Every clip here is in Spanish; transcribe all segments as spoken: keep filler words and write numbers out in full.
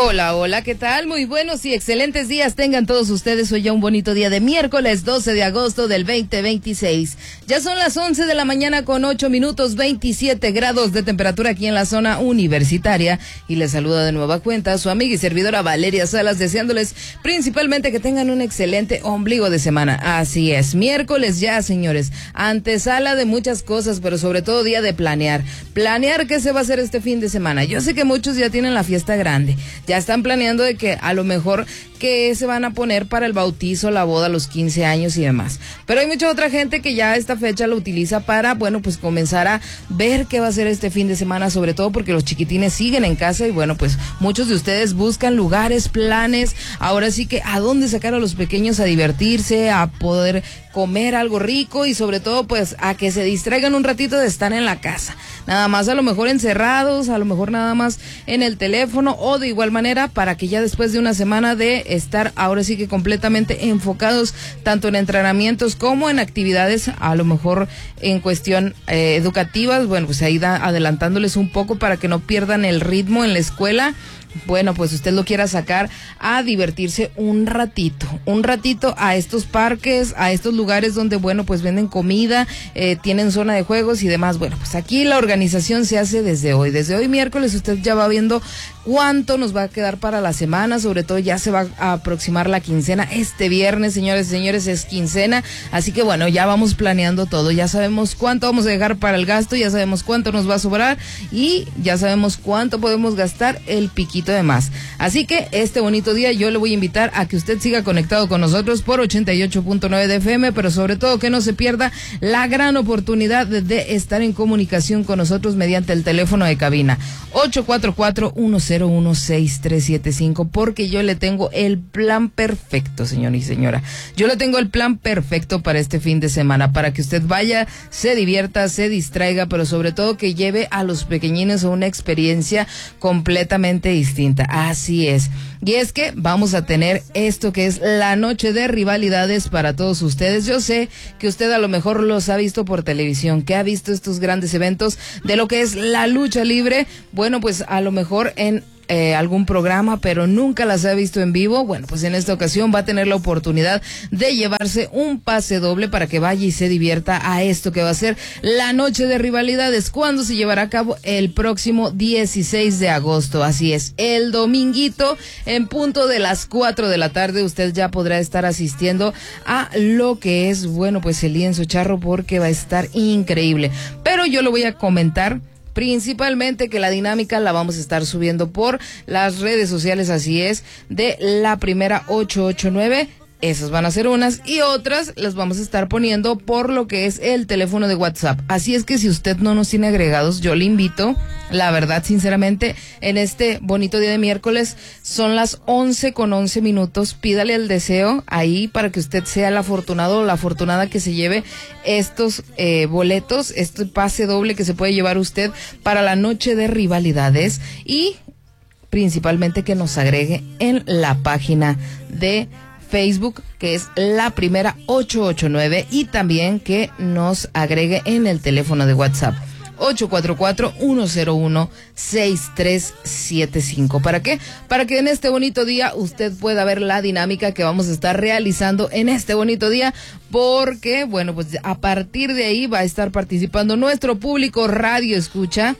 Hola, hola, ¿qué tal? Muy buenos y excelentes días tengan todos ustedes. Hoy ya un bonito día de miércoles doce de agosto del veinte veintiséis. Ya son las once de la mañana con ocho minutos, veintisiete grados de temperatura aquí en la zona universitaria. Y les saluda de nueva cuenta su amiga y servidora Valeria Salas, deseándoles principalmente que tengan un excelente ombligo de semana. Así es, miércoles ya, señores. Antesala de muchas cosas, pero sobre todo día de planear. Planear qué se va a hacer este fin de semana. Yo sé que muchos ya tienen la fiesta grande. Ya están planeando de que a lo mejor que se van a poner para el bautizo, la boda, los quince años y demás. Pero hay mucha otra gente que ya esta fecha la utiliza para, bueno, pues comenzar a ver qué va a ser este fin de semana, sobre todo porque los chiquitines siguen en casa y bueno, pues muchos de ustedes buscan lugares, planes, ahora sí que a dónde sacar a los pequeños a divertirse, a poder comer algo rico y sobre todo pues a que se distraigan un ratito de estar en la casa. Nada más a lo mejor encerrados, a lo mejor nada más en el teléfono o de igual manera para que ya después de una semana de estar ahora sí que completamente enfocados tanto en entrenamientos como en actividades a lo mejor en cuestión eh, educativas, bueno pues ahí da, adelantándoles un poco para que no pierdan el ritmo en la escuela. Bueno, pues usted lo quiera sacar a divertirse un ratito, un ratito a estos parques, a estos lugares donde, bueno, pues venden comida, eh, tienen zona de juegos y demás. Bueno, pues aquí la organización se hace desde hoy, desde hoy miércoles usted ya va viendo cuánto nos va a quedar para la semana, sobre todo ya se va a aproximar la quincena, este viernes, señores y señores, es quincena, así que bueno, ya vamos planeando todo, ya sabemos cuánto vamos a dejar para el gasto, ya sabemos cuánto nos va a sobrar y ya sabemos cuánto podemos gastar el piquito de más. Así que este bonito día yo le voy a invitar a que usted siga conectado con nosotros por ochenta y ocho punto nueve de F M, pero sobre todo que no se pierda la gran oportunidad de, de estar en comunicación con nosotros mediante el teléfono de cabina ocho cuatro cuatro, uno cero uno, seis tres siete cinco, porque yo le tengo el plan perfecto, señor y señora. Yo le tengo el plan perfecto para este fin de semana, para que usted vaya, se divierta, se distraiga, pero sobre todo que lleve a los pequeñines a una experiencia completamente distinta. Así es. Y es que vamos a tener esto que es la noche de rivalidades para todos ustedes. Yo sé que usted a lo mejor los ha visto por televisión, que ha visto estos grandes eventos de lo que es la lucha libre. Bueno, pues a lo mejor en Eh, algún programa, pero nunca las ha visto en vivo. Bueno, pues en esta ocasión va a tener la oportunidad de llevarse un pase doble para que vaya y se divierta a esto que va a ser la noche de rivalidades, cuando se llevará a cabo el próximo dieciséis de agosto. Así es, el dominguito en punto de las cuatro de la tarde usted ya podrá estar asistiendo a lo que es, bueno, pues el lienzo charro, porque va a estar increíble. Pero yo lo voy a comentar principalmente que la dinámica la vamos a estar subiendo por las redes sociales, así es, de la primera ocho ocho nueve. Esas van a ser unas y otras las vamos a estar poniendo por lo que es el teléfono de WhatsApp. Así es que si usted no nos tiene agregados, yo le invito, la verdad, sinceramente, en este bonito día de miércoles, son las once con once minutos, pídale el deseo ahí para que usted sea el afortunado o la afortunada que se lleve estos eh, boletos, este pase doble que se puede llevar usted para la noche de rivalidades y principalmente que nos agregue en la página de Facebook, que es la primera ocho ocho nueve, y también que nos agregue en el teléfono de WhatsApp ocho cuatro cuatro, uno cero uno, seis tres siete cinco. ¿Para qué? Para que en este bonito día usted pueda ver la dinámica que vamos a estar realizando en este bonito día, porque, bueno, pues a partir de ahí va a estar participando nuestro público radio escucha.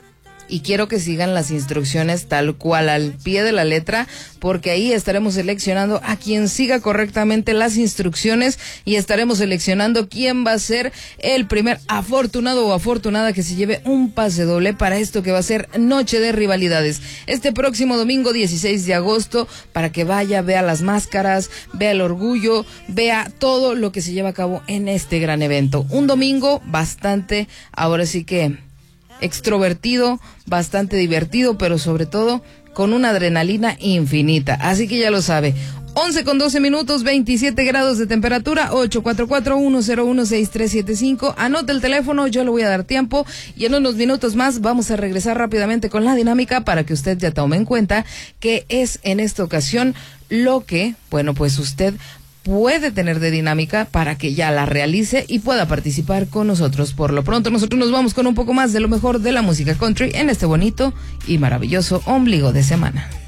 Y quiero que sigan las instrucciones tal cual, al pie de la letra, porque ahí estaremos seleccionando a quien siga correctamente las instrucciones y estaremos seleccionando quién va a ser el primer afortunado o afortunada que se lleve un pase doble para esto que va a ser Noche de Rivalidades. Este próximo domingo dieciséis de agosto, para que vaya, vea las máscaras, vea el orgullo, vea todo lo que se lleva a cabo en este gran evento. Un domingo bastante, ahora sí que extrovertido, bastante divertido, pero sobre todo con una adrenalina infinita. Así que ya lo sabe, once con doce minutos, veintisiete grados de temperatura, ocho cuatro cuatro, uno cero uno, seis tres siete cinco. Anota el teléfono, yo le voy a dar tiempo y en unos minutos más vamos a regresar rápidamente con la dinámica para que usted ya tome en cuenta que es en esta ocasión lo que, bueno, pues usted puede tener de dinámica para que ya la realice y pueda participar con nosotros. Por lo pronto nosotros nos vamos con un poco más de lo mejor de la música country en este bonito y maravilloso ombligo de semana.